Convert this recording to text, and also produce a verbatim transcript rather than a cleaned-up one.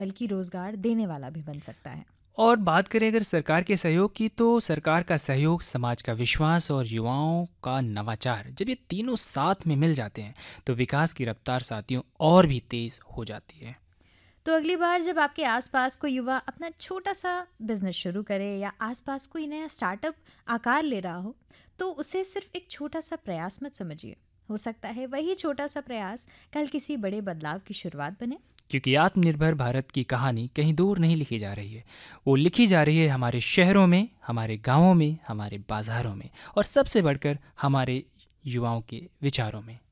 बल्कि रोजगार देने वाला भी बन सकता है। और बात करें अगर सरकार के सहयोग की, तो सरकार का सहयोग, समाज का विश्वास और युवाओं का नवाचार, जब ये तीनों साथ में मिल जाते हैं तो विकास की रफ्तार साथियों और भी तेज हो जाती है। तो अगली बार जब आपके आसपास कोई युवा अपना छोटा सा बिजनेस शुरू करे या आसपास कोई नया स्टार्टअप आकार ले रहा हो, तो उसे सिर्फ एक छोटा सा प्रयास मत समझिए। हो सकता है वही छोटा सा प्रयास कल किसी बड़े बदलाव की शुरुआत बने। क्योंकि आत्मनिर्भर भारत की कहानी कहीं दूर नहीं लिखी जा रही है, वो लिखी जा रही है हमारे शहरों में, हमारे गांवों में, हमारे बाज़ारों में और सबसे बढ़कर हमारे युवाओं के विचारों में।